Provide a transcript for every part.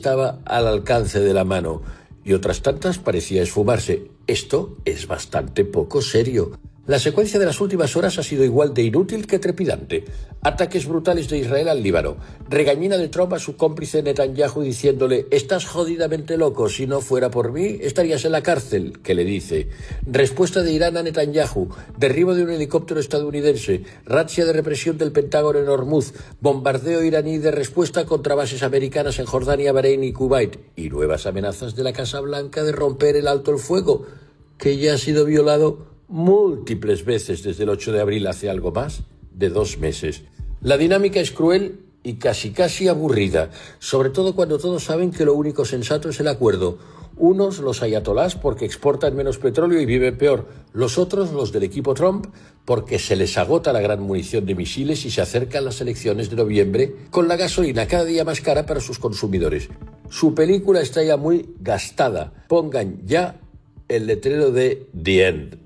estaba al alcance de la mano y otras tantas parecía esfumarse. Esto es bastante poco serio. La secuencia de las últimas horas ha sido igual de inútil que trepidante. Ataques brutales de Israel al Líbano. Regañina de Trump a su cómplice Netanyahu diciéndole: «Estás jodidamente loco, si no fuera por mí estarías en la cárcel», que le dice. Respuesta de Irán a Netanyahu. Derribo de un helicóptero estadounidense. Razzia de represión del Pentágono en Hormuz. Bombardeo iraní de respuesta contra bases americanas en Jordania, Bahrein y Kuwait. Y nuevas amenazas de la Casa Blanca de romper el alto el fuego, que ya ha sido violado múltiples veces desde el 8 de abril, hace algo más de 2 meses. La dinámica es cruel y casi aburrida, sobre todo cuando todos saben que lo único sensato es el acuerdo. Unos, los ayatolás, porque exportan menos petróleo y viven peor. Los otros, los del equipo Trump, porque se les agota la gran munición de misiles y se acercan las elecciones de noviembre con la gasolina cada día más cara para sus consumidores. Su película está ya muy gastada. Pongan ya el letrero de The End.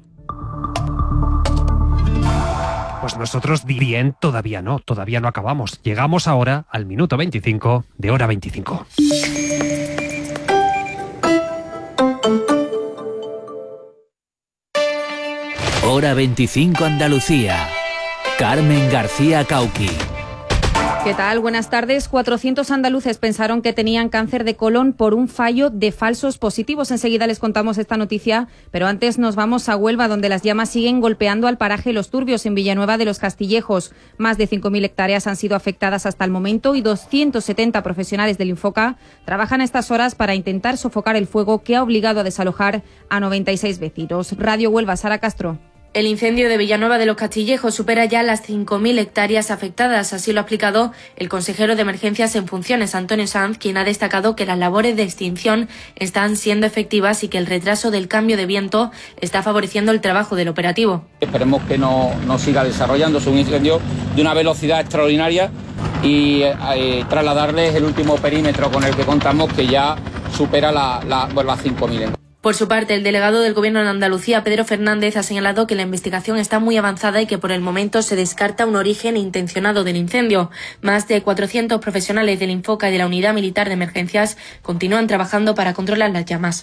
Pues nosotros bien, todavía no acabamos. Llegamos ahora al minuto 25 de Hora 25. Hora 25 Andalucía. Carmen García Cauqui. ¿Qué tal? Buenas tardes. 400 andaluces pensaron que tenían cáncer de colon por un fallo de falsos positivos. Enseguida les contamos esta noticia, pero antes nos vamos a Huelva, donde las llamas siguen golpeando al paraje Los Turbios, en Villanueva de los Castillejos. Más de 5.000 hectáreas han sido afectadas hasta el momento y 270 profesionales del Infoca trabajan a estas horas para intentar sofocar el fuego que ha obligado a desalojar a 96 vecinos. Radio Huelva, Sara Castro. El incendio de Villanueva de los Castillejos supera ya las 5.000 hectáreas afectadas. Así lo ha explicado el consejero de Emergencias en funciones, Antonio Sanz, quien ha destacado que las labores de extinción están siendo efectivas y que el retraso del cambio de viento está favoreciendo el trabajo del operativo. Esperemos que no siga desarrollándose un incendio de una velocidad extraordinaria y trasladarles el último perímetro con el que contamos, que ya supera las 5.000. Por su parte, el delegado del Gobierno en Andalucía, Pedro Fernández, ha señalado que la investigación está muy avanzada y que por el momento se descarta un origen intencionado del incendio. Más de 400 profesionales del Infoca y de la Unidad Militar de Emergencias continúan trabajando para controlar las llamas.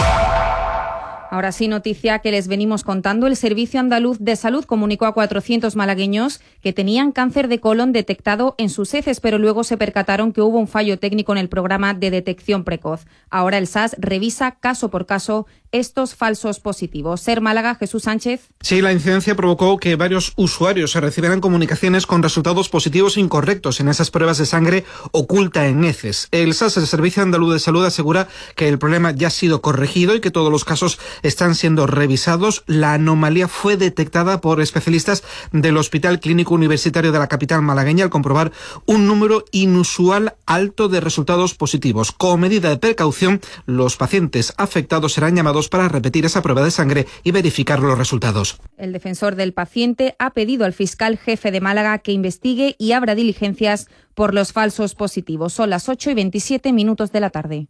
Ahora sí, noticia que les venimos contando. El Servicio Andaluz de Salud comunicó a 400 malagueños que tenían cáncer de colon detectado en sus heces, pero luego se percataron que hubo un fallo técnico en el programa de detección precoz. Ahora el SAS revisa caso por caso estos falsos positivos. Ser Málaga, Jesús Sánchez. Sí, la incidencia provocó que varios usuarios se recibieran comunicaciones con resultados positivos incorrectos en esas pruebas de sangre oculta en heces. El SAS, el Servicio Andaluz de Salud, asegura que el problema ya ha sido corregido y que todos los casos están siendo revisados. La anomalía fue detectada por especialistas del Hospital Clínico Universitario de la capital malagueña al comprobar un número inusual alto de resultados positivos. Como medida de precaución, los pacientes afectados serán llamados para repetir esa prueba de sangre y verificar los resultados. El defensor del paciente ha pedido al fiscal jefe de Málaga que investigue y abra diligencias por los falsos positivos. Son las 8:27 de la tarde.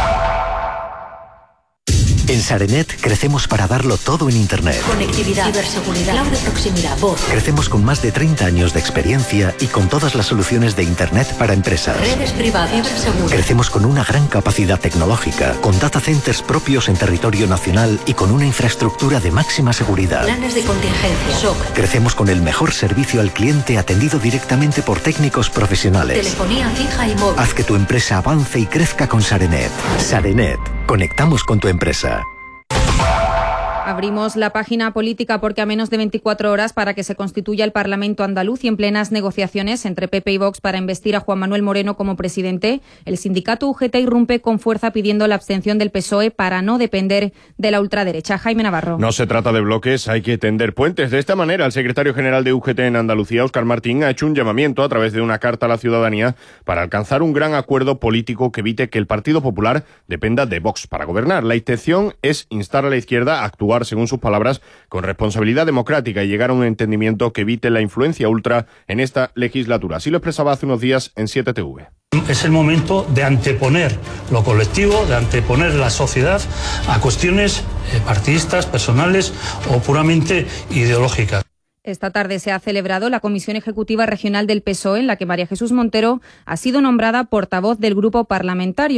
En Sarenet crecemos para darlo todo en Internet. Conectividad, ciberseguridad, cloud de proximidad, voz. Crecemos con más de 30 años de experiencia y con todas las soluciones de Internet para empresas. Redes privadas, ciberseguridad. Crecemos con una gran capacidad tecnológica, con data centers propios en territorio nacional y con una infraestructura de máxima seguridad. Planes de contingencia, SOC. Crecemos con el mejor servicio al cliente atendido directamente por técnicos profesionales. Telefonía fija y móvil. Haz que tu empresa avance y crezca con Sarenet. Sarenet. Conectamos con tu empresa. Abrimos la página política porque a menos de 24 horas para que se constituya el Parlamento andaluz y en plenas negociaciones entre PP y Vox para investir a Juan Manuel Moreno como presidente, el sindicato UGT irrumpe con fuerza pidiendo la abstención del PSOE para no depender de la ultraderecha. Jaime Navarro. No se trata de bloques, hay que tender puentes. De esta manera, el secretario general de UGT en Andalucía, Óscar Martín, ha hecho un llamamiento a través de una carta a la ciudadanía para alcanzar un gran acuerdo político que evite que el Partido Popular dependa de Vox para gobernar. La intención es instar a la izquierda a actuar, según sus palabras, con responsabilidad democrática y llegar a un entendimiento que evite la influencia ultra en esta legislatura. Así lo expresaba hace unos días en 7TV. Es el momento de anteponer lo colectivo, de anteponer la sociedad a cuestiones partidistas, personales o puramente ideológicas. Esta tarde se ha celebrado la Comisión Ejecutiva Regional del PSOE, en la que María Jesús Montero ha sido nombrada portavoz del grupo parlamentario.